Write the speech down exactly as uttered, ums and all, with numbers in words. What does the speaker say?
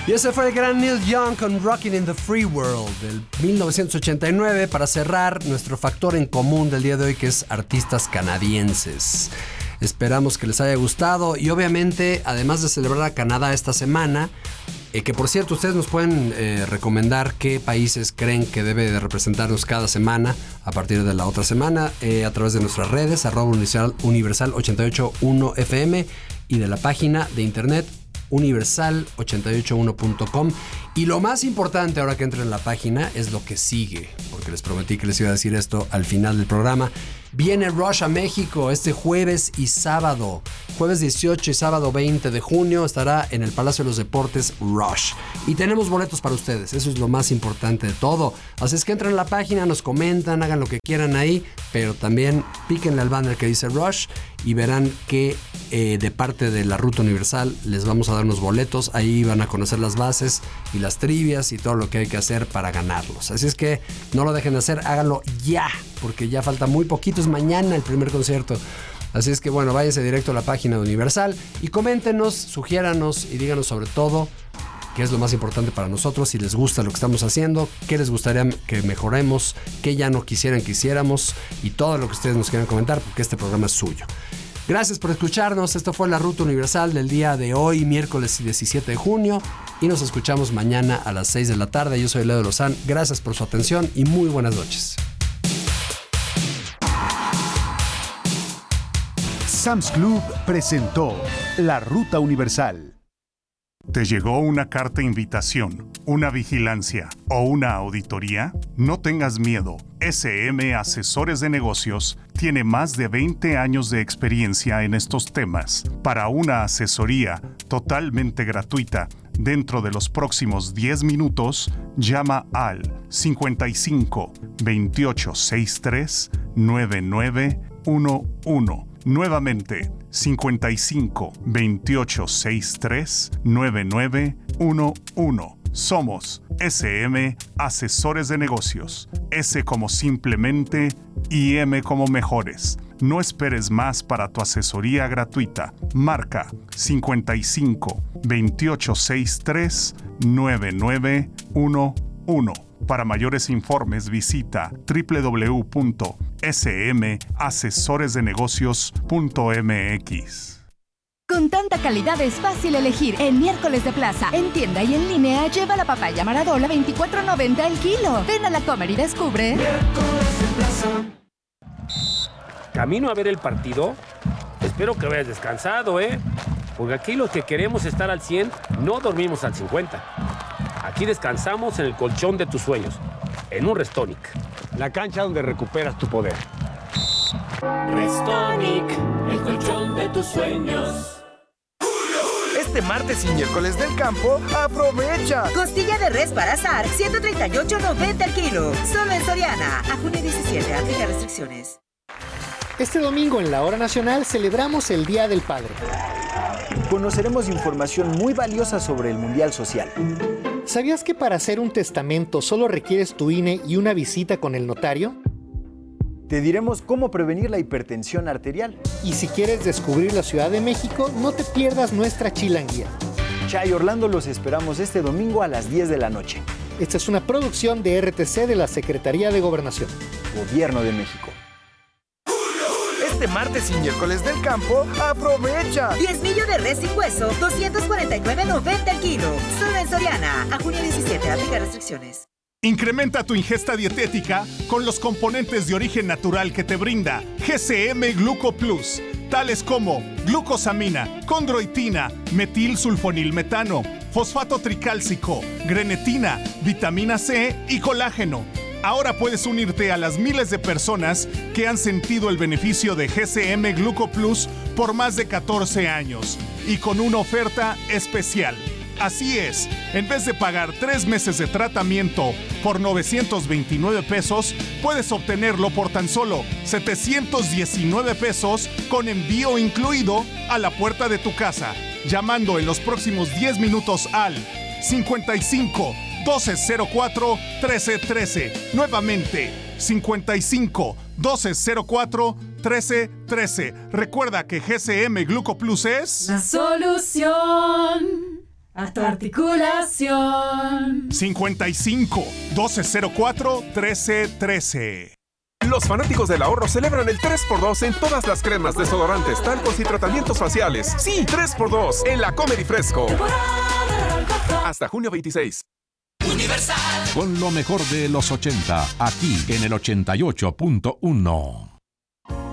Y ese fue el gran Neil Young con Rockin' in the Free World del mil novecientos ochenta y nueve para cerrar nuestro factor en común del día de hoy, que es artistas canadienses. Esperamos que les haya gustado y obviamente, además de celebrar a Canadá esta semana, eh, que por cierto ustedes nos pueden eh, recomendar qué países creen que debe de representarnos cada semana a partir de la otra semana eh, a través de nuestras redes arroba universal, universal ochenta y ocho punto uno F M y de la página de internet universal ochenta y ocho punto uno punto com. Y lo más importante ahora que entren en la página es lo que sigue, porque les prometí que les iba a decir esto al final del programa. Viene Rush a México este jueves y sábado. Jueves dieciocho y sábado veinte de junio estará en el Palacio de los Deportes Rush. Y tenemos boletos para ustedes, eso es lo más importante de todo. Así es que entren en la página, nos comentan, hagan lo que quieran ahí, pero también píquenle al banner que dice Rush y verán que eh, de parte de la Ruta Universal les vamos a dar unos boletos. Ahí van a conocer las bases y las trivias y todo lo que hay que hacer para ganarlos. Así es que no lo dejen de hacer, háganlo ya, porque ya falta muy poquito, es mañana el primer concierto. Así es que bueno, váyanse directo a la página de Universal y coméntenos, sugiéranos y díganos sobre todo qué es lo más importante para nosotros, si les gusta lo que estamos haciendo, qué les gustaría que mejoremos, qué ya no quisieran que hiciéramos y todo lo que ustedes nos quieran comentar, porque este programa es suyo. Gracias por escucharnos, esto fue la Ruta Universal del día de hoy, miércoles diecisiete de junio, y nos escuchamos mañana a las seis de la tarde. Yo soy Leo Lozán, gracias por su atención y muy buenas noches. Sam's Club presentó La Ruta Universal. ¿Te llegó una carta invitación, una vigilancia o una auditoría? No tengas miedo. S M Asesores de Negocios tiene más de veinte años de experiencia en estos temas. Para una asesoría totalmente gratuita, dentro de los próximos diez minutos, llama al cincuenta y cinco, veintiocho sesenta y tres, noventa y nueve once. Nuevamente, cincuenta y cinco, veintiocho sesenta y tres, noventa y nueve once. Somos S M Asesores de Negocios. S como simplemente y M como mejores. No esperes más para tu asesoría gratuita. Marca cincuenta y cinco, veintiocho sesenta y tres, noventa y nueve once. Para mayores informes visita doble u doble u doble u punto s m asesores de negocios punto m x. Con tanta calidad es fácil elegir. En Miércoles de Plaza, en tienda y en línea, lleva la papaya Maradol a veinticuatro noventa el kilo. Ven a la Comer y descubre. Miércoles de Plaza. Camino a ver el partido. Espero que vayas descansado, ¿eh? Porque aquí los que queremos estar al cien no dormimos al cincuenta. Aquí descansamos en el colchón de tus sueños, en un Restonic. La cancha donde recuperas tu poder. Restonic, el colchón de tus sueños. Este martes y miércoles del campo, aprovecha. Costilla de res para asar, ciento treinta y ocho noventa el kilo. Solo en Soriana. A junio diecisiete, aplica restricciones. Este domingo en la Hora Nacional celebramos el Día del Padre. Conoceremos información muy valiosa sobre el Mundial Social. ¿Sabías que para hacer un testamento solo requieres tu I N E y una visita con el notario? Te diremos cómo prevenir la hipertensión arterial. Y si quieres descubrir la Ciudad de México, no te pierdas nuestra chilanguía. Chay Orlando los esperamos este domingo a las diez de la noche. Esta es una producción de R T C de la Secretaría de Gobernación. Gobierno de México. Este martes y miércoles del campo, aprovecha. Diezmillo de res sin hueso, doscientos cuarenta y nueve noventa el kilo. Solo en Soriana. A junio diecisiete, aplica restricciones. Incrementa tu ingesta dietética con los componentes de origen natural que te brinda G C M Gluco Plus, tales como glucosamina, condroitina, metilsulfonilmetano, fosfato tricálcico, grenetina, vitamina C y colágeno. Ahora puedes unirte a las miles de personas que han sentido el beneficio de G C M Gluco Plus por más de catorce años y con una oferta especial. Así es, en vez de pagar tres meses de tratamiento por novecientos veintinueve pesos, puedes obtenerlo por tan solo setecientos diecinueve pesos con envío incluido a la puerta de tu casa, llamando en los próximos diez minutos al cincuenta y cinco, doce cero cuatro, trece trece. Nuevamente, cincuenta y cinco, doce cero cuatro, trece trece. Recuerda que G C M Gluco Plus es la solución. A para tu articulación. cincuenta y cinco, doce cero cuatro, trece trece. Los fanáticos del ahorro celebran el tres por dos en todas las cremas, desodorantes, talcos y tratamientos faciales. Sí, tres por dos en la Comer y Fresco. Hasta junio veintiséis. Universal. Con lo mejor de los ochenta, aquí en el ochenta y ocho punto uno.